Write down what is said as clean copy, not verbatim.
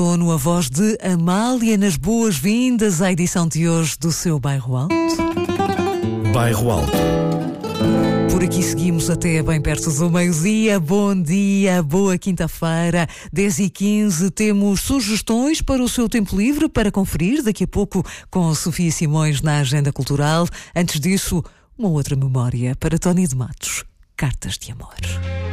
A voz de Amália nas boas-vindas à edição de hoje do seu Bairro Alto. Bairro Alto. Por aqui seguimos até bem perto do meio-dia. Bom dia, boa quinta-feira, 10h15. Temos sugestões para o seu tempo livre para conferir daqui a pouco com Sofia Simões na Agenda Cultural. Antes disso, uma outra memória para Tony de Matos. Cartas de Amor.